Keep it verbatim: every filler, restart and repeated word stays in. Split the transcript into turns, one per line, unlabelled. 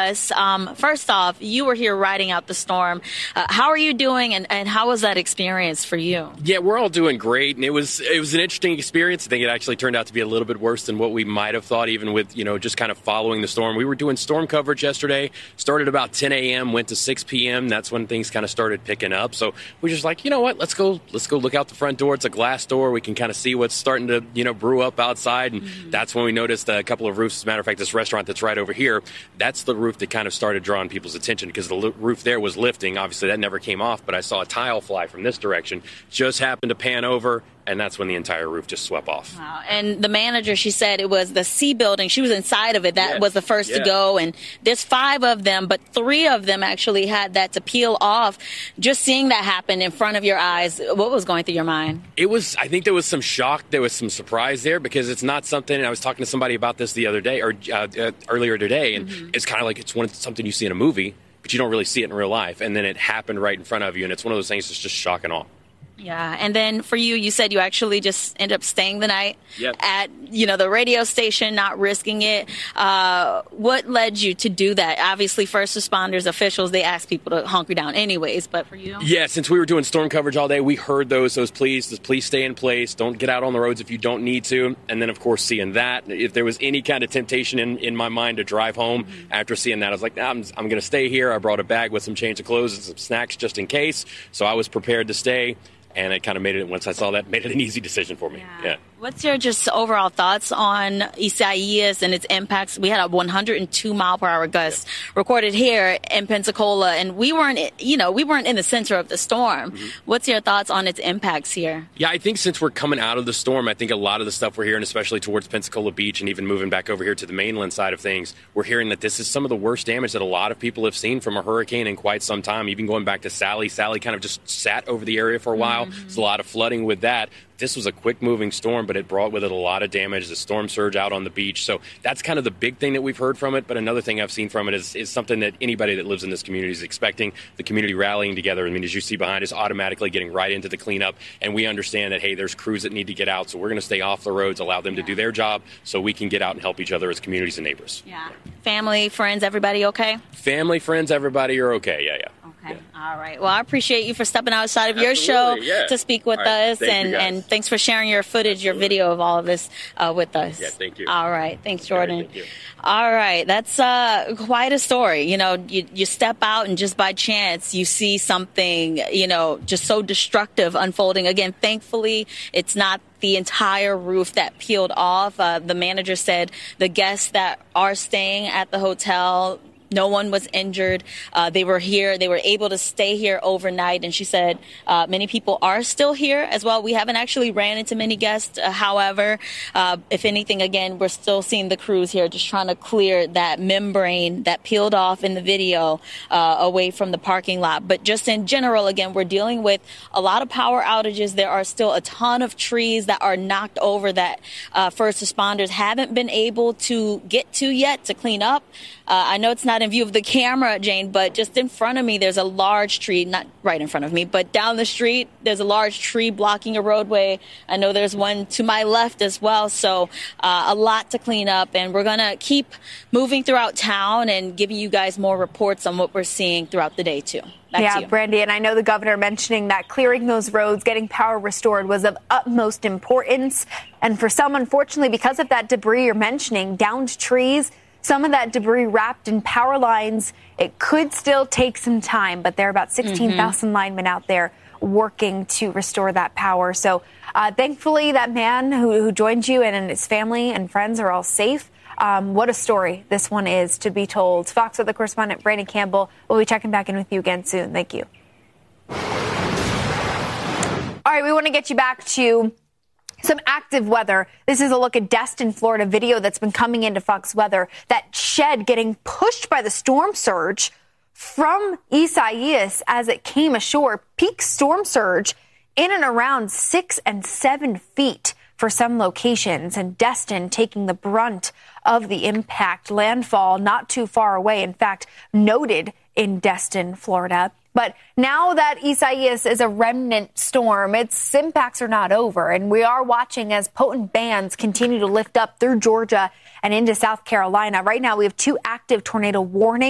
us. Um, first off, you were here riding out the storm. Uh, how are you doing, and, and how was that experience for you?
Yeah, we're all doing great, and it was it was an interesting experience. I think it actually turned out to be a little bit worse than what we might have thought, even with, you know, just kind of following the storm. We were doing storm coverage yesterday, started about ten a.m., went to six p.m. That's when things kind of started picking up. So we're just like, you know what, let's go let's go look out the front door. It's a glass door. We can kind of see what's starting to, you know, brew up outside, and mm-hmm. that's when we noticed a couple of roofs. As a matter of fact, this restaurant that's right over here, that's the roof that kind of started drawing people's attention, because the li- roof there was lifting. Obviously, that never came off, but I saw a tile fly from this direction, just happened to pan over, and that's when the entire roof just swept off.
Wow. And the manager, she said it was the C building. She was inside of it. That
yes.
was the first
yeah.
to go. And there's five of them, but three of them actually had that to peel off. Just seeing that happen in front of your eyes, what was going through your mind?
It was, I think there was some shock. There was some surprise there, because it's not something, and I was talking to somebody about this the other day, or uh, uh, earlier today, and mm-hmm. it's kind of like it's one something you see in a movie, but you don't really see it in real life. And then it happened right in front of you, and it's one of those things that's just shock and awe.
Yeah. And then for you, you said you actually just ended up staying the night
yep.
at, you know, the radio station, not risking it. Uh, what led you to do that? Obviously, first responders, officials, they ask people to hunker down anyways. But for you?
Yeah, since we were doing storm coverage all day, we heard those, those pleas, please stay in place. Don't get out on the roads if you don't need to. And then, of course, seeing that, if there was any kind of temptation in, in my mind to drive home mm-hmm. after seeing that, I was like, nah, I'm, I'm going to stay here. I brought a bag with some change of clothes and some snacks just in case. So I was prepared to stay. And it kind of made it, once I saw that, made it an easy decision for me.
Yeah.
yeah.
What's your just overall thoughts on Isaias and its impacts? We had a one hundred two mile per hour gust yeah. recorded here in Pensacola, and we weren't, you know, we weren't in the center of the storm. Mm-hmm. What's your thoughts on its impacts here?
Yeah, I think since we're coming out of the storm, I think a lot of the stuff we're hearing, especially towards Pensacola Beach and even moving back over here to the mainland side of things, we're hearing that this is some of the worst damage that a lot of people have seen from a hurricane in quite some time. Even going back to Sally, Sally kind of just sat over the area for a while. Mm-hmm. There's a lot of flooding with that. This was a quick-moving storm, but it brought with it a lot of damage, the storm surge out on the beach. So that's kind of the big thing that we've heard from it. But another thing I've seen from it is, is something that anybody that lives in this community is expecting, the community rallying together. I mean, as you see behind us, automatically getting right into the cleanup. And we understand that, hey, there's crews that need to get out, so we're going to stay off the roads, allow them yeah. to do their job so we can get out and help each other as communities and neighbors.
Yeah. Family, friends, everybody okay?
Family, friends, everybody are okay. Yeah, yeah.
Okay. Yeah. All right. Well, I appreciate you for stepping outside of
Absolutely,
your show
yeah.
to speak with
right.
us.
Thank
and, and thanks for sharing your footage,
Absolutely.
your video of all of this uh, with us.
Yeah, thank you.
All right. Thanks, Jordan.
Right, thank you.
All right. That's uh, quite a story. You know, you, you step out and just by chance you see something, you know, just so destructive unfolding. Again, thankfully, it's not the entire roof that peeled off. Uh, the manager said the guests that are staying at the hotel, no one was injured. Uh, they were here. They were able to stay here overnight. And she said uh, many people are still here as well. We haven't actually ran into many guests. Uh, however, uh, if anything, again, we're still seeing the crews here just trying to clear that membrane that peeled off in the video uh, away from the parking lot. But just in general, again, we're dealing with a lot of power outages. There are still a ton of trees that are knocked over that uh, first responders haven't been able to get to yet to clean up. Uh, I know it's not in view of the camera, Jane, but just in front of me, there's a large tree, not right in front of me, but down the street, there's a large tree blocking a roadway. I know there's one to my left as well. So uh, a lot to clean up, and we're going to keep moving throughout town and giving you guys more reports on what we're seeing throughout the day, too. Back
yeah,
to you.
Brandy, and I know the governor mentioning that clearing those roads, getting power restored was of utmost importance. And for some, unfortunately, because of that debris you're mentioning, downed trees, some of that debris wrapped in power lines, it could still take some time, but there are about sixteen thousand mm-hmm. linemen out there working to restore that power. So uh, thankfully, that man who, who joined you and, and his family and friends are all safe. Um, what a story this one is to be told. Fox Weather correspondent Brandon Campbell will be checking back in with you again soon. Thank you. All right, we want to get you back to some active weather. This is a look at Destin, Florida video that's been coming into Fox Weather. That shed getting pushed by the storm surge from Isaias as it came ashore. Peak storm surge in and around six and seven feet for some locations, and Destin taking the brunt of the impact. Landfall not too far away, in fact, noted in Destin, Florida. But now that Isaias is a remnant storm, its impacts are not over. And we are watching as potent bands continue to lift up through Georgia and into South Carolina. Right now, we have two active tornado warnings.